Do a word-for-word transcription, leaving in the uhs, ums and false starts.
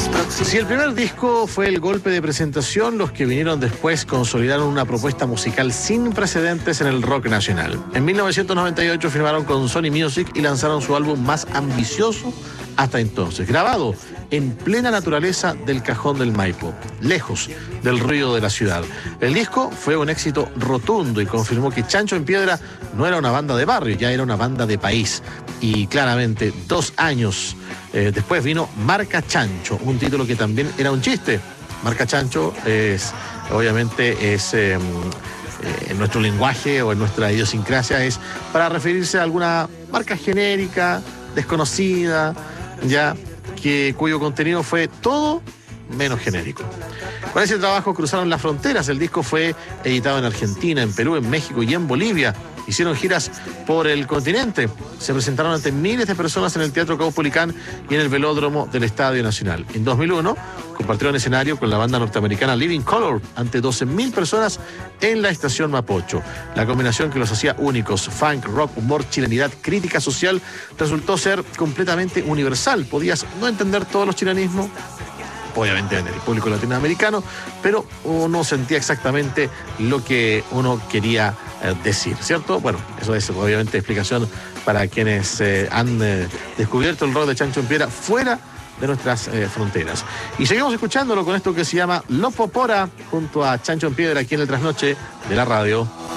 las próximas. Si el primer disco fue el golpe de presentación, los que vinieron después consolidaron una propuesta musical sin precedentes en el rock nacional. En mil novecientos noventa y ocho firmaron con Sony Music y lanzaron su álbum más ambicioso hasta entonces, grabado en plena naturaleza del Cajón del Maipo, lejos del ruido de la ciudad. El disco fue un éxito rotundo y confirmó que Chancho en Piedra no era una banda de barrio, ya era una banda de país. Y claramente, dos años eh, después vino Marca Chancho, un título que también era un chiste. Marca Chancho es, obviamente, es... Eh, en nuestro lenguaje o en nuestra idiosincrasia es para referirse a alguna marca genérica, desconocida, ya que cuyo contenido fue todo menos genérico. Con ese trabajo cruzaron las fronteras. El disco fue editado en Argentina, en Perú, en México y en Bolivia. Hicieron giras por el continente. Se presentaron ante miles de personas en el Teatro Caupolicán y en el Velódromo del Estadio Nacional. En dos mil uno compartieron escenario con la banda norteamericana Living Colour ante doce mil personas en la estación Mapocho. La combinación que los hacía únicos, funk, rock, humor, chilenidad, crítica social, resultó ser completamente universal. Podías no entender todos los chilenismos, obviamente en el público latinoamericano, pero uno sentía exactamente lo que uno quería eh, decir, ¿cierto? Bueno, eso es obviamente explicación para quienes eh, han eh, descubierto el rock de Chancho en Piedra fuera de nuestras eh, fronteras. Y seguimos escuchándolo con esto que se llama Lo Popora junto a Chancho en Piedra aquí en el Trasnoche de la radio.